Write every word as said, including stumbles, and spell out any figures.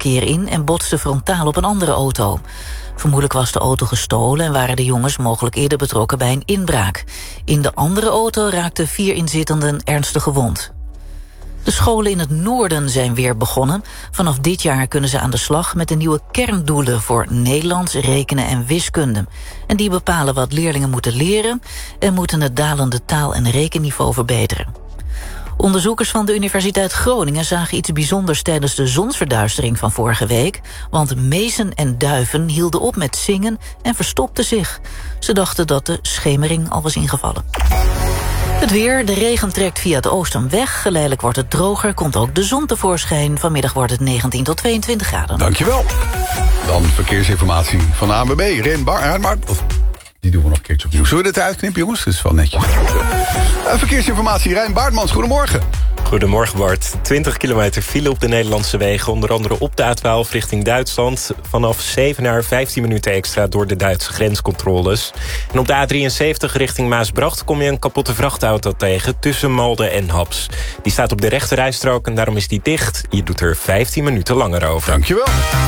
verkeer in en botste frontaal op een andere auto. Vermoedelijk was de auto gestolen en waren de jongens mogelijk eerder betrokken bij een inbraak. In de andere auto raakten vier inzittenden ernstig gewond. De scholen in het noorden zijn weer begonnen. Vanaf dit jaar kunnen ze aan de slag met de nieuwe kerndoelen voor Nederlands, rekenen en wiskunde. En die bepalen wat leerlingen moeten leren en moeten het dalende taal- en rekenniveau verbeteren. Onderzoekers van de Universiteit Groningen zagen iets bijzonders tijdens de zonsverduistering van vorige week, want mezen en duiven hielden op met zingen en verstopten zich. Ze dachten dat de schemering al was ingevallen. Het weer, de regen trekt via het oosten weg. Geleidelijk wordt het droger, komt ook de zon tevoorschijn. Vanmiddag wordt het negentien tot tweeëntwintig graden. Dankjewel. Dan verkeersinformatie van de A N W B. Ren Bar... Maar, die doen we nog een keertje opnieuw. Zullen we dit eruit knippen, jongens? Dat is wel netjes. Uh, verkeersinformatie, Rijn Baartmans, goedemorgen. Goedemorgen Bart. twintig kilometer file op de Nederlandse wegen. Onder andere op de A twaalf richting Duitsland. Vanaf zeven naar vijftien minuten extra door de Duitse grenscontroles. En op de A drieënzeventig richting Maasbracht kom je een kapotte vrachtauto tegen tussen Malden en Haps. Die staat op de rechte rijstrook en daarom is die dicht. Je doet er vijftien minuten langer over. Dankjewel.